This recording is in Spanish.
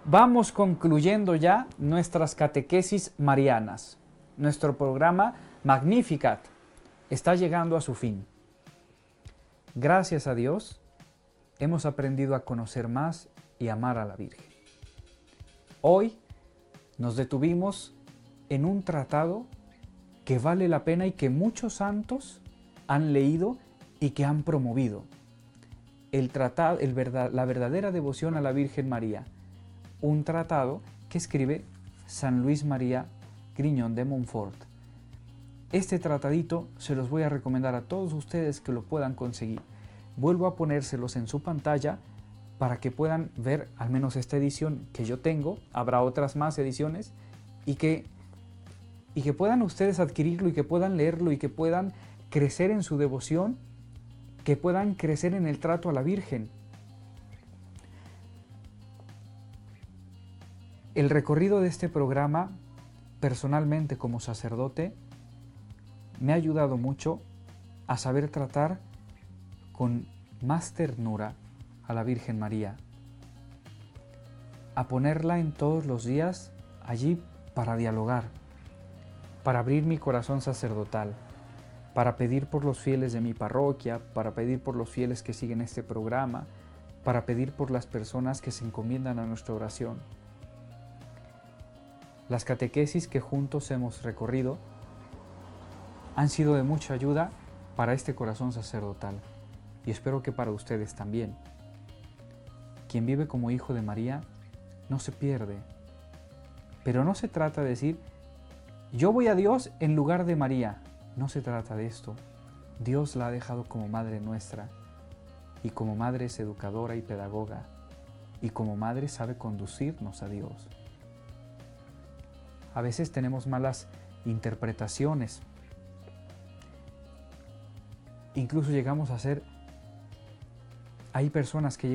Vamos concluyendo ya nuestras catequesis marianas. Nuestro programa Magnificat está llegando a su fin. Gracias a Dios, hemos aprendido a conocer más y amar a la Virgen. Hoy nos detuvimos en un tratado que vale la pena y que muchos santos han leído y que han promovido. El tratado, la verdadera devoción a la Virgen María. Un tratado que escribe San Luis María Grignon de Montfort. Este tratadito se los voy a recomendar a todos ustedes que lo puedan conseguir. Vuelvo a ponérselos en su pantalla para que puedan ver al menos esta edición que yo tengo. Habrá otras más ediciones y que puedan ustedes adquirirlo y que puedan leerlo y que puedan crecer en su devoción, que puedan crecer en el trato a la Virgen. El recorrido de este programa, personalmente como sacerdote, me ha ayudado mucho a saber tratar con más ternura a la Virgen María, a ponerla en todos los días allí para dialogar, para abrir mi corazón sacerdotal, para pedir por los fieles de mi parroquia, para pedir por los fieles que siguen este programa, para pedir por las personas que se encomiendan a nuestra oración. Las catequesis que juntos hemos recorrido han sido de mucha ayuda para este corazón sacerdotal y espero que para ustedes también. Quien vive como hijo de María no se pierde, pero no se trata de decir yo voy a Dios en lugar de María. No se trata de esto. Dios la ha dejado como madre nuestra y como madre es educadora y pedagoga y como madre sabe conducirnos a Dios. A veces tenemos malas interpretaciones. Incluso llegamos a ser... Hay personas que